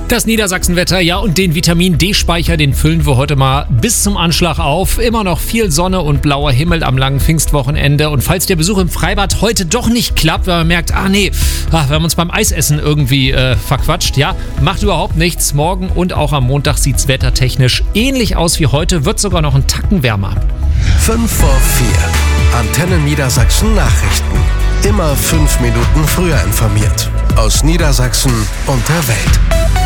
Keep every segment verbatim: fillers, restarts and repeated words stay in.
Das Niedersachsenwetter, ja, und den Vitamin-D-Speicher, den füllen wir heute mal bis zum Anschlag auf. Immer noch viel Sonne und blauer Himmel am langen Pfingstwochenende. Und falls der Besuch im Freibad heute doch nicht klappt, weil man merkt, ah nee, ach, wir haben uns beim Eisessen irgendwie äh, verquatscht, ja, macht überhaupt nichts. Morgen und auch am Montag sieht's wettertechnisch ähnlich aus wie heute, wird sogar noch einen Tacken wärmer. fünf vor vier. Antenne Niedersachsen Nachrichten. Immer fünf Minuten früher informiert. Aus Niedersachsen und der Welt.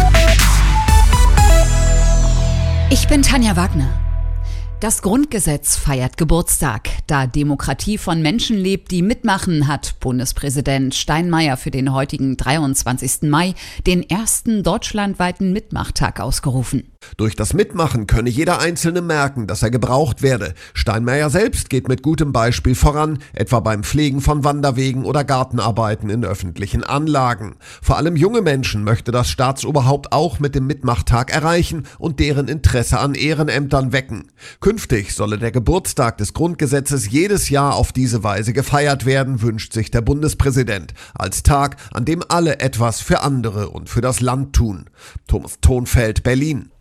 Ich bin Tanja Wagner. Das Grundgesetz feiert Geburtstag. Da Demokratie von Menschen lebt, die mitmachen, hat Bundespräsident Steinmeier für den heutigen dreiundzwanzigsten Mai den ersten deutschlandweiten Mitmachtag ausgerufen. Durch das Mitmachen könne jeder Einzelne merken, dass er gebraucht werde. Steinmeier selbst geht mit gutem Beispiel voran, etwa beim Pflegen von Wanderwegen oder Gartenarbeiten in öffentlichen Anlagen. Vor allem junge Menschen möchte das Staatsoberhaupt auch mit dem Mitmachtag erreichen und deren Interesse an Ehrenämtern wecken. Künftig solle der Geburtstag des Grundgesetzes jedes Jahr auf diese Weise gefeiert werden, wünscht sich der Bundespräsident. Als Tag, an dem alle etwas für andere und für das Land tun. Thomas Thonfeld, Berlin.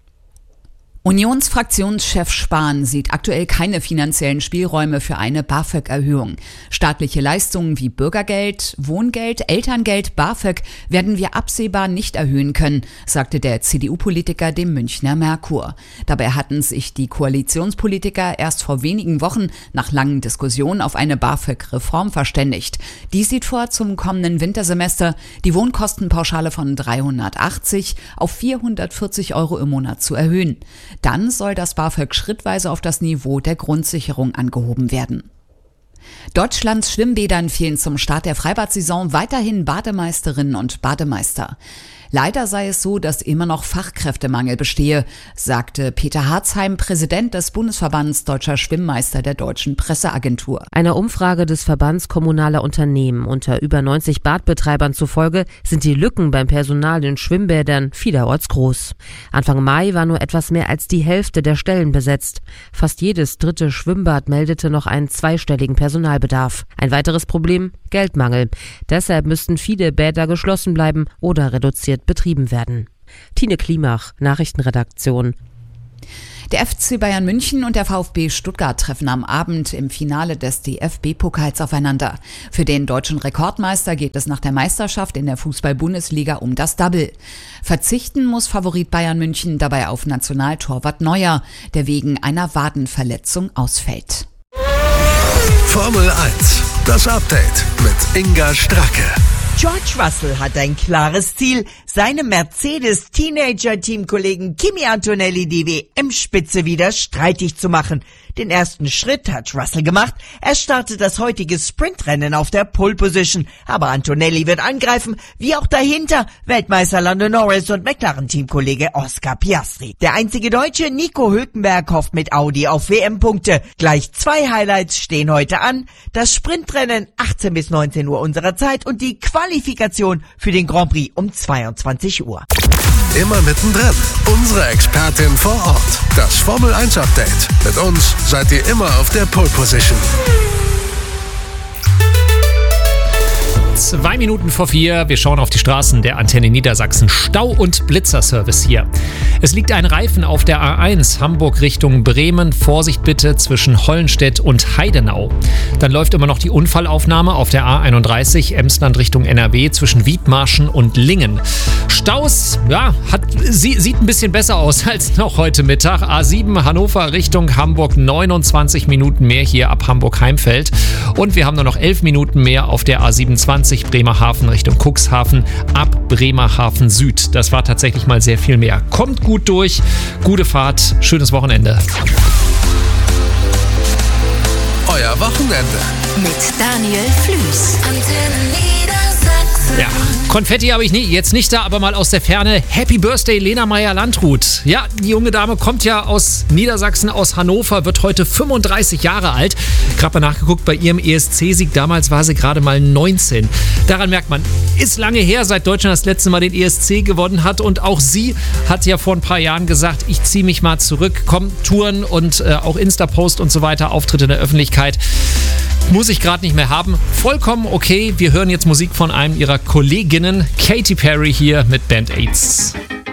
Unionsfraktionschef Spahn sieht aktuell keine finanziellen Spielräume für eine BAföG-Erhöhung. Staatliche Leistungen wie Bürgergeld, Wohngeld, Elterngeld, BAföG werden wir absehbar nicht erhöhen können, sagte der C D U-Politiker dem Münchner Merkur. Dabei hatten sich die Koalitionspolitiker erst vor wenigen Wochen nach langen Diskussionen auf eine BAföG-Reform verständigt. Die sieht vor, zum kommenden Wintersemester die Wohnkostenpauschale von dreihundertachtzig auf vierhundertvierzig Euro im Monat zu erhöhen. Dann soll das BAföG schrittweise auf das Niveau der Grundsicherung angehoben werden. Deutschlands Schwimmbädern fehlen zum Start der Freibad-Saison weiterhin Bademeisterinnen und Bademeister. Leider sei es so, dass immer noch Fachkräftemangel bestehe, sagte Peter Harzheim, Präsident des Bundesverbands Deutscher Schwimmmeister der Deutschen Presseagentur. Einer Umfrage des Verbands kommunaler Unternehmen unter über neunzig Badbetreibern zufolge sind die Lücken beim Personal in Schwimmbädern vielerorts groß. Anfang Mai war nur etwas mehr als die Hälfte der Stellen besetzt. Fast jedes dritte Schwimmbad meldete noch einen zweistelligen Personalbedarf. Ein weiteres Problem: Geldmangel. Deshalb müssten viele Bäder geschlossen bleiben oder reduziert betrieben werden. Tine Klimach, Nachrichtenredaktion. Der F C Bayern München und der VfB Stuttgart treffen am Abend im Finale des D F B-Pokals aufeinander. Für den deutschen Rekordmeister geht es nach der Meisterschaft in der Fußball-Bundesliga um das Double. Verzichten muss Favorit Bayern München dabei auf Nationaltorwart Neuer, der wegen einer Wadenverletzung ausfällt. Formel eins, das Update mit Inga Stracke. George Russell hat ein klares Ziel, seinem Mercedes-Teenager-Teamkollegen Kimi Antonelli die W M-Spitze wieder streitig zu machen. Den ersten Schritt hat Russell gemacht. Er startet das heutige Sprintrennen auf der Pole Position. Aber Antonelli wird angreifen, wie auch dahinter Weltmeister Lando Norris und McLaren-Teamkollege Oscar Piastri. Der einzige Deutsche, Nico Hülkenberg, hofft mit Audi auf W M-Punkte. Gleich zwei Highlights stehen heute an. Das Sprintrennen achtzehn bis neunzehn Uhr unserer Zeit und die Qualifikation für den Grand Prix um zweiundzwanzig Uhr. Immer mittendrin. Unsere Expertin vor Ort. Das Formel eins Update. Mit uns seid ihr immer auf der Pole Position. Zwei Minuten vor vier, wir schauen auf die Straßen der Antenne Niedersachsen. Stau- und Blitzerservice hier. Es liegt ein Reifen auf der A eins, Hamburg Richtung Bremen. Vorsicht bitte zwischen Hollenstedt und Heidenau. Dann läuft immer noch die Unfallaufnahme auf der A einunddreißig, Emsland Richtung N R W zwischen Wiedmarschen und Lingen. Staus, ja, hat, sie, sieht ein bisschen besser aus als noch heute Mittag. A sieben, Hannover Richtung Hamburg, neunundzwanzig Minuten mehr hier ab Hamburg-Heimfeld. Und wir haben nur noch elf Minuten mehr auf der A siebenundzwanzig, Bremerhaven Richtung Cuxhaven ab Bremerhaven Süd. Das war tatsächlich mal sehr viel mehr. Kommt gut durch, gute Fahrt, schönes Wochenende. Euer Wochenende mit Daniel Flüß. Ja, Konfetti habe ich nie, jetzt nicht da, aber mal aus der Ferne. Happy Birthday, Lena Meyer-Landrut. Ja, die junge Dame kommt ja aus Niedersachsen, aus Hannover, wird heute fünfunddreißig Jahre alt. Gerade mal nachgeguckt, bei ihrem E S C-Sieg damals war sie gerade mal neunzehn. Daran merkt man, ist lange her, seit Deutschland das letzte Mal den E S C gewonnen hat. Und auch sie hat ja vor ein paar Jahren gesagt, ich ziehe mich mal zurück, komm, Touren und äh, auch Insta-Post und so weiter, Auftritte in der Öffentlichkeit. Muss ich gerade nicht mehr haben. Vollkommen okay. Wir hören jetzt Musik von einem ihrer Kolleginnen, Katy Perry hier mit Band Aids.